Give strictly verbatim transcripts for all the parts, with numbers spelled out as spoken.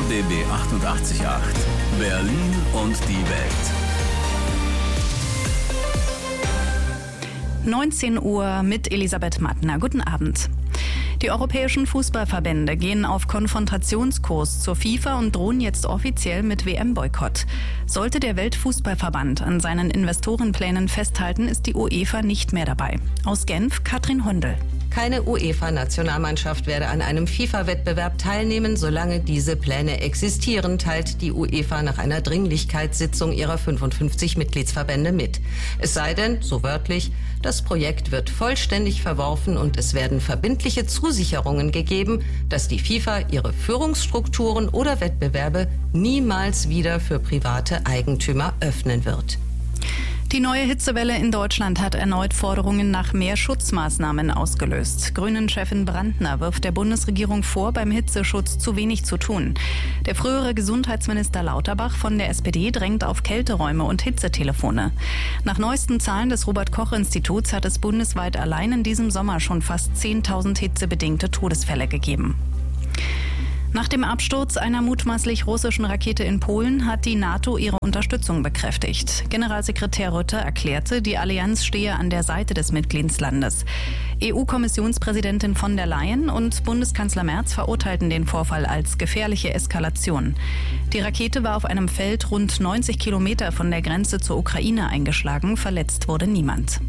D B achtundachtzig Komma acht. Berlin und die Welt. neunzehn Uhr mit Elisabeth Mattner. Guten Abend. Die europäischen Fußballverbände gehen auf Konfrontationskurs zur FIFA und drohen jetzt offiziell mit W M-Boykott. Sollte der Weltfußballverband an seinen Investorenplänen festhalten, ist die UEFA nicht mehr dabei. Aus Genf, Katrin Hundel. Keine UEFA-Nationalmannschaft werde an einem FIFA-Wettbewerb teilnehmen, solange diese Pläne existieren, teilt die UEFA nach einer Dringlichkeitssitzung ihrer fünfundfünfzig Mitgliedsverbände mit. Es sei denn, so wörtlich, das Projekt wird vollständig verworfen und es werden verbindliche Zusicherungen gegeben, dass die FIFA ihre Führungsstrukturen oder Wettbewerbe niemals wieder für private Eigentümer öffnen wird. Die neue Hitzewelle in Deutschland hat erneut Forderungen nach mehr Schutzmaßnahmen ausgelöst. Grünen-Chefin Brandner wirft der Bundesregierung vor, beim Hitzeschutz zu wenig zu tun. Der frühere Gesundheitsminister Lauterbach von der S P D drängt auf Kälteräume und Hitzetelefone. Nach neuesten Zahlen des Robert-Koch-Instituts hat es bundesweit allein in diesem Sommer schon fast zehntausend hitzebedingte Todesfälle gegeben. Nach dem Absturz einer mutmaßlich russischen Rakete in Polen hat die NATO ihre Unterstützung bekräftigt. Generalsekretär Rutte erklärte, die Allianz stehe an der Seite des Mitgliedslandes. E U-Kommissionspräsidentin von der Leyen und Bundeskanzler Merz verurteilten den Vorfall als gefährliche Eskalation. Die Rakete war auf einem Feld rund neunzig Kilometer von der Grenze zur Ukraine eingeschlagen. Verletzt wurde niemand.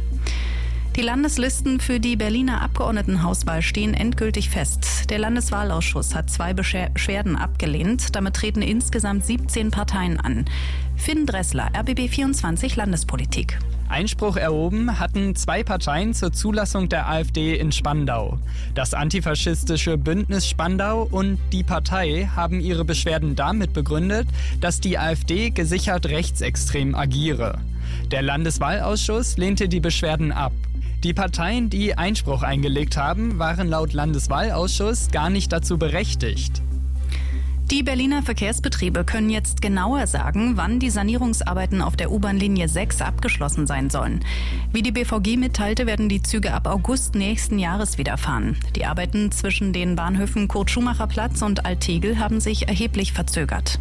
Die Landeslisten für die Berliner Abgeordnetenhauswahl stehen endgültig fest. Der Landeswahlausschuss hat zwei Beschwerden abgelehnt. Damit treten insgesamt siebzehn Parteien an. Finn Dressler, R B B vierundzwanzig Landespolitik. Einspruch erhoben hatten zwei Parteien zur Zulassung der AfD in Spandau. Das antifaschistische Bündnis Spandau und die Partei haben ihre Beschwerden damit begründet, dass die AfD gesichert rechtsextrem agiere. Der Landeswahlausschuss lehnte die Beschwerden ab. Die Parteien, die Einspruch eingelegt haben, waren laut Landeswahlausschuss gar nicht dazu berechtigt. Die Berliner Verkehrsbetriebe können jetzt genauer sagen, wann die Sanierungsarbeiten auf der U-Bahn-Linie sechs abgeschlossen sein sollen. Wie die B V G mitteilte, werden die Züge ab August nächsten Jahres wieder fahren. Die Arbeiten zwischen den Bahnhöfen Kurt-Schumacher-Platz und Alt-Tegel haben sich erheblich verzögert.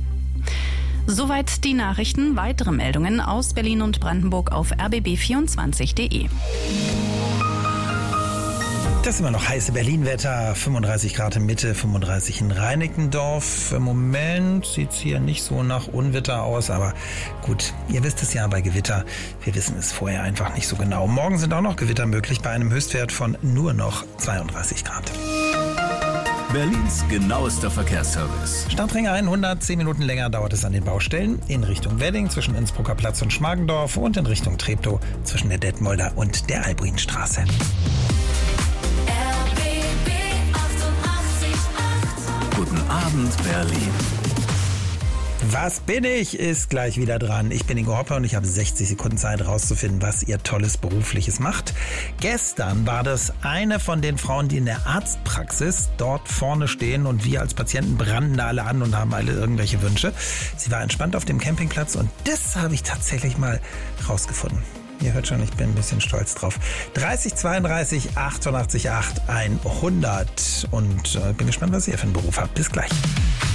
Soweit die Nachrichten. Weitere Meldungen aus Berlin und Brandenburg auf r b b vierundzwanzig punkt d e. Das ist immer noch heiße Berlin-Wetter, fünfunddreißig Grad in Mitte, fünfunddreißig in Reinickendorf. Im Moment sieht es hier nicht so nach Unwetter aus, aber gut, ihr wisst es ja bei Gewitter, wir wissen es vorher einfach nicht so genau. Morgen sind auch noch Gewitter möglich bei einem Höchstwert von nur noch zweiunddreißig Grad. Berlins genauester Verkehrsservice. Stadtring hundert, zehn Minuten länger dauert es an den Baustellen in Richtung Wedding zwischen Innsbrucker Platz und Schmargendorf und in Richtung Treptow zwischen der Detmolder und der Albrinstraße. Guten Abend, Berlin. Was bin ich? Ist gleich wieder dran. Ich bin Ingo Hoppe und ich habe sechzig Sekunden Zeit rauszufinden, was ihr Tolles Berufliches macht. Gestern war das eine von den Frauen, die in der Arztpraxis dort vorne stehen und wir als Patienten brannten da alle an und haben alle irgendwelche Wünsche. Sie war entspannt auf dem Campingplatz und das habe ich tatsächlich mal rausgefunden. Ihr hört schon, ich bin ein bisschen stolz drauf. dreißig zweiunddreißig achtundachtzig acht hundert und äh, bin gespannt, was ihr für einen Beruf habt. Bis gleich.